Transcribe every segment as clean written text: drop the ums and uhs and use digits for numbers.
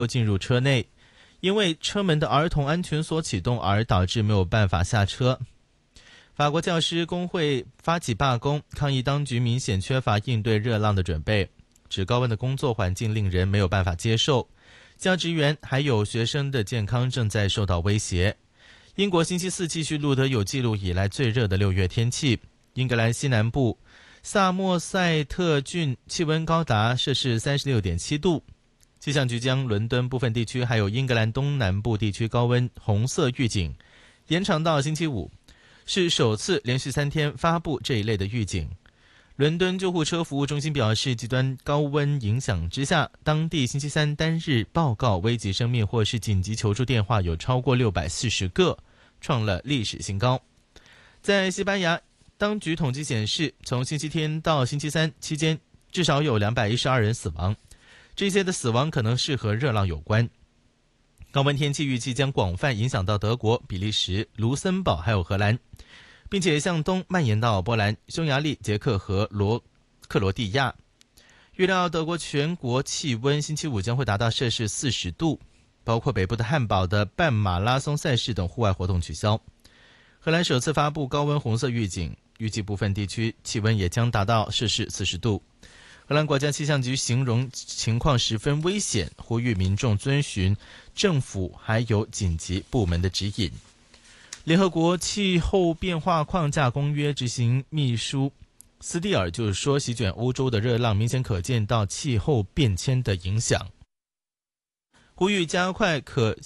又进入车内，因为车门的儿童安全锁启动而导致没有办法下车。法国教师工会发起罢工，抗议当局明显缺乏应对热浪的准备，指高温的工作环境令人没有办法接受，教职员还有学生的健康正在受到威胁。英国星期四继续录得有记录以来最热的6月天气，英格兰西南部萨默塞特郡气温高达摄氏36.7度。气象局将伦敦部分地区还有英格兰东南部地区高温红色预警延长到星期五，是首次连续3天发布这一类的预警。伦敦救护车服务中心表示，极端高温影响之下，当地星期三单日报告危及生命或是紧急求助电话有超过640个，创了历史新高。在西班牙，当局统计显示，从星期天到星期三期间，至少有212人死亡，这些的死亡可能是和热浪有关。高温天气预计将广泛影响到德国、比利时、卢森堡还有荷兰，并且向东蔓延到波兰、匈牙利、捷克和克罗地亚。预料德国全国气温星期五将会达到摄氏40度，包括北部的汉堡的半马拉松赛事等户外活动取消。荷兰首次发布高温红色预警，预计部分地区气温也将达到摄氏40度。荷兰国家气象局形容情况十分危险，呼吁民众遵循政府还有紧急部门的指引。联合国气候变化框架公约执行秘书斯蒂尔就是说，席卷欧洲的热浪明显可见到气候变迁的影响，呼吁加快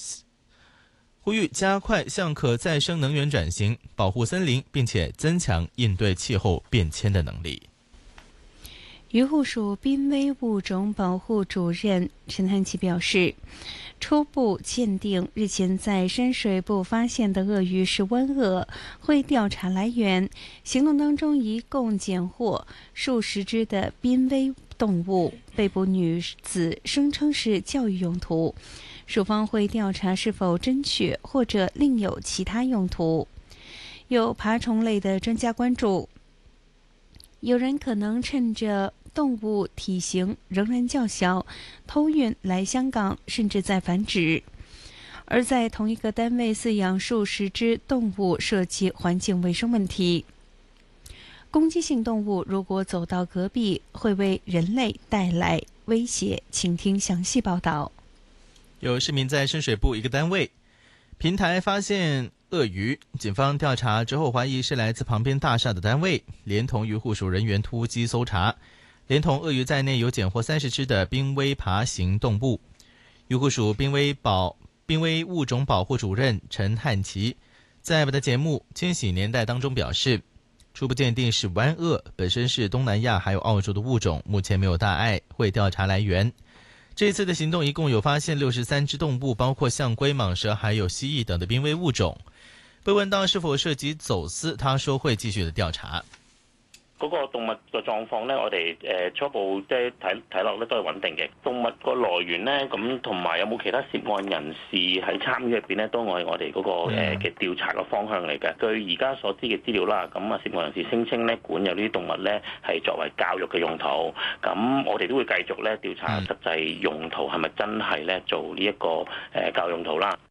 向可再生能源转型，保护森林，并且增强应对气候变迁的能力。 渔护署濒危物种保护主任陈汉奇表示，初步鉴定日前在深水埗发现的鳄鱼是湾鳄，会调查来源。行动当中一共检获数十只的濒危动物，被捕女子声称是教育用途，署方会调查是否真确或者另有其他用途。有爬虫类的专家关注，有人可能趁着动物体型仍然较小，偷运来香港，甚至在繁殖。而在同一个单位饲养数十只动物，涉及环境卫生问题。攻击性动物如果走到隔壁，会为人类带来威胁。请听详细报道。 有市民在深水埗一个单位平台发现鳄鱼，警方调查之后怀疑是来自旁边大厦的单位，连同渔护署人员突击搜查，连同鳄鱼在内有检获30只的濒危爬行动物。渔护署濒危物种保护主任陈汉奇在我们的节目《千禧年代》当中表示，初步鉴定是湾鳄，本身是东南亚还有澳洲的物种，目前没有大碍，会调查来源。这次的行动一共有发现63只动物，包括象龟、蟒蛇还有蜥蜴等的濒危物种。被問到是否涉及走私，他說會繼續的調查。 嗰個動物嘅狀況咧，我哋初步即係睇落咧都係穩定嘅。動物個來源咧，咁同埋有冇其他涉案人士喺參與入邊咧，都係我哋嗰個嘅調查嘅方向嚟嘅。據而家所知嘅資料啦，咁啊涉案人士聲稱咧管有呢啲動物咧係作為教育嘅用途，咁我哋都會繼續咧調查實際用途係咪真係咧做呢一個教育用途啦。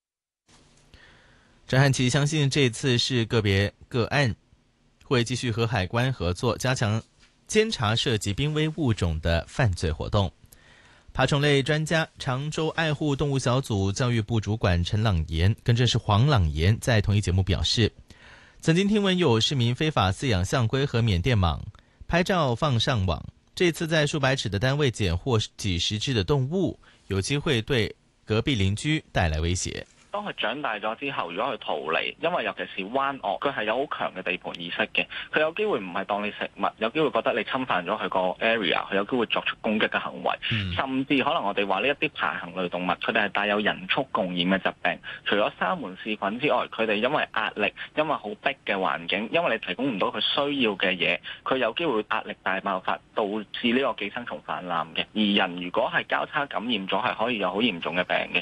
陈汉奇相信这次是个别个案，会继续和海关合作，加强监察涉及濒危物种的犯罪活动。爬虫类专家、常州爱护动物小组教育部主管陈朗言，更正是黄朗言，在同一节目表示，曾经听闻有市民非法饲养象龟和缅甸蟒，拍照放上网。这次在数百尺的单位检获几十只的动物，有機會對隔壁鄰居帶來威脅。 當佢長大咗之後，如果佢逃離，因為尤其是灣鳄，佢係有好強嘅地盤意識嘅，佢有機會唔係當你食物，有機會覺得你侵犯咗佢個 area， 佢有機會作出攻擊嘅行為，甚至可能我哋話呢一啲爬行類動物，佢哋係帶有人畜共染嘅疾病。除咗沙門氏菌之外，佢哋因為壓力，因為好逼嘅環境，因為你提供唔到佢需要嘅嘢，佢有機會壓力大爆發，導致呢個寄生蟲泛濫嘅。而人如果係交叉感染咗，係可以有好嚴重嘅病嘅。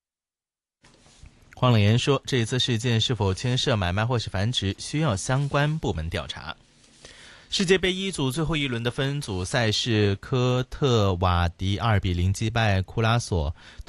黄朗言说，这一次事件是否牵涉买卖或是繁殖，需要相关部门调查。 世界杯一组最后一轮的分组赛事，科特瓦迪2-0击败库拉索。